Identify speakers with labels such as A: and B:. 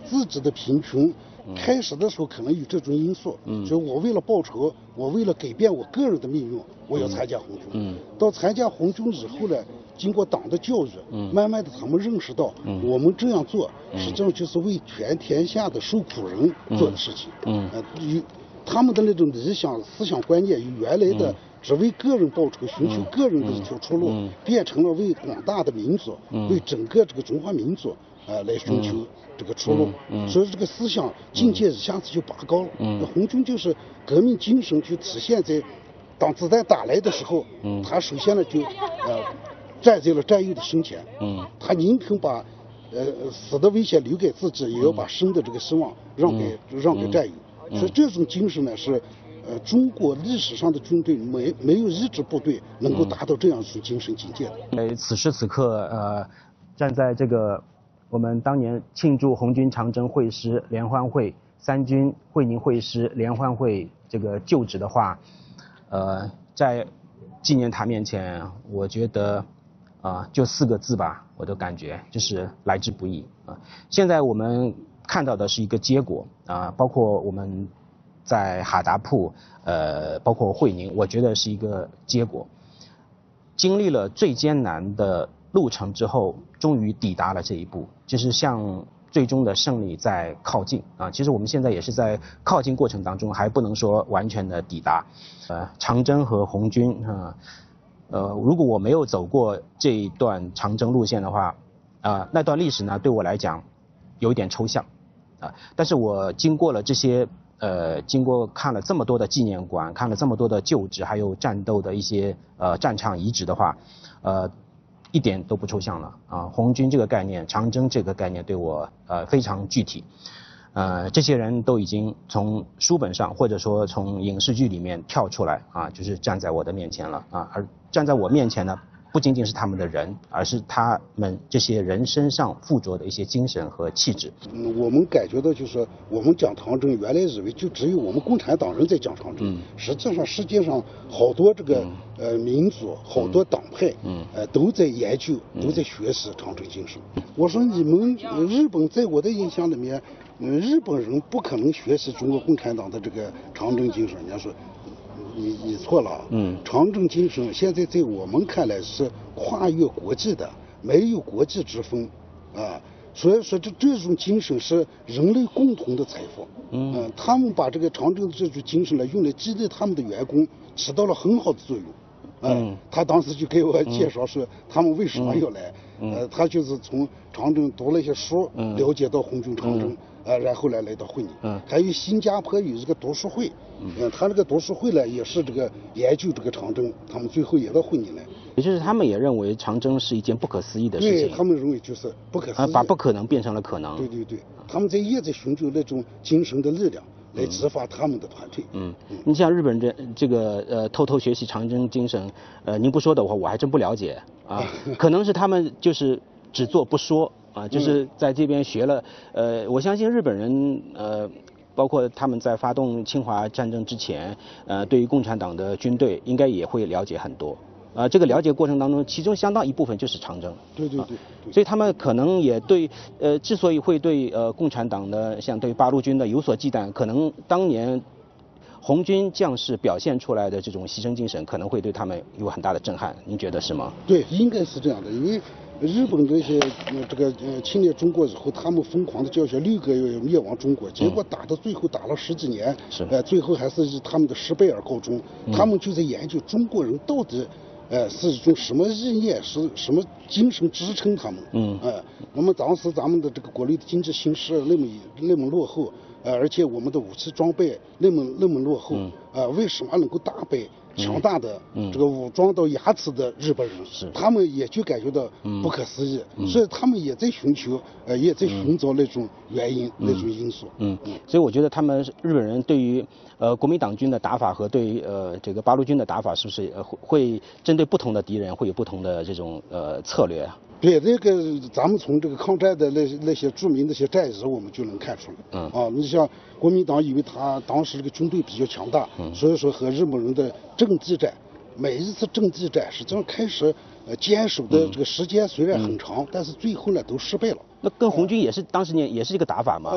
A: 自己的贫穷。开始的时候可能有这种因素，就是我为了报仇，我为了改变我个人的命运，我要参加红军。到参加红军以后呢，经过党的教育，慢慢的他们认识到，我们这样做实际上就是为全天下的受苦人做的事情。与他们的那种理想思想观念与原来的只为个人报仇、寻求个人的一条出路，变成了为广大的民族、为整个这个中华民族来寻求这个出路。所以这个思想境界一下子就拔高了。红军就是革命精神就体现在，当子弹打来的时候，他首先呢就站在了战友的身前。他宁肯把死的危险留给自己，也要把生的这个希望让给战友。所以这种精神呢是，中国历史上的军队没有一支部队能够达到这样一种精神境界的。
B: 此时此刻，站在这个我们当年庆祝红军长征会师联欢会、三军会宁会师联欢会这个就职的话，在纪念塔面前，我觉得就4个字吧，我的感觉就是来之不易啊。现在我们看到的是一个结果啊，包括我们在哈达铺，包括会宁，我觉得是一个结果。经历了最艰难的路程之后，终于抵达了这一步，就是向最终的胜利在靠近啊。其实我们现在也是在靠近过程当中，还不能说完全的抵达。长征和红军如果我没有走过这一段长征路线的话，那段历史呢对我来讲有一点抽象但是我经过了这些经过看了这么多的纪念馆，看了这么多的旧址，还有战斗的一些战场遗址的话，一点都不抽象了啊！红军这个概念，长征这个概念对我非常具体。这些人都已经从书本上或者说从影视剧里面跳出来啊，就是站在我的面前了啊！而站在我面前呢，不仅仅是他们的人，而是他们这些人身上附着的一些精神和气质。
A: 我们感觉到就是说，我们讲长征，原来以为就只有我们共产党人在讲长征，实际上世界上好多这个民族、好多党派，都在研究、都在学习长征精神。我说你们日本在我的印象里面，日本人不可能学习中国共产党的这个长征精神。人家说。你错了，长征精神现在在我们看来是跨越国际的，没有国际之分，所以说这种精神是人类共同的财富，他们把这个长征的这种精神呢用来激励他们的员工，起到了很好的作用，他当时就给我介绍说他们为什么要来，他就是从长征读了一些书，了解到红军长征。然后来到会宁，还有新加坡有一个读书会，他这个读书会呢也是这个研究这个长征，他们最后也到会宁来。
B: 也就是他们也认为长征是一件不可思议的事情。
A: 对，他们认为就是不可思议，
B: 把不可能变成了可能。
A: 对，他们也在寻求那种精神的力量来激发他们的团队。
B: 你像日本这个偷偷学习长征精神，您不说的话我还真不了解啊，可能是他们就是只做不说。就是在这边学了，我相信日本人，包括他们在发动侵华战争之前，对于共产党的军队应该也会了解很多，这个了解过程当中，其中相当一部分就是长征。
A: 对，
B: 所以他们可能也对，之所以会对共产党的像对八路军的有所忌惮，可能当年红军将士表现出来的这种牺牲精神，可能会对他们有很大的震撼。您觉得是吗？
A: 对，应该是这样的，因为。日本这些这个侵略中国以后，他们疯狂的叫嚣6个月灭亡中国，结果打到最后打了10几年，最后还是以他们的失败而告终。他们就在研究中国人到底是一种什么意念，是什么精神支撑他们。那么当时咱们的这个国内的经济形势那么落后，而且我们的武器装备那么落后，为什么能够打败强大的这个武装到牙齿的日本人？他们也就感觉到不可思议，所以他们也在寻求，也在寻找那种原因、那种因素。
B: 所以我觉得他们日本人对于国民党军的打法和对于这个八路军的打法，是不是会针对不同的敌人会有不同的这种策略啊？
A: 对，这个咱们从这个抗战的那些著名的些战役，我们就能看出来。你像国民党，因为他当时这个军队比较强大，所以说和日本人的阵地战，每一次阵地战实际上开始坚守的这个时间虽然很长，但是最后呢都失败了。
B: 那跟红军也是当时也是这个打法嘛？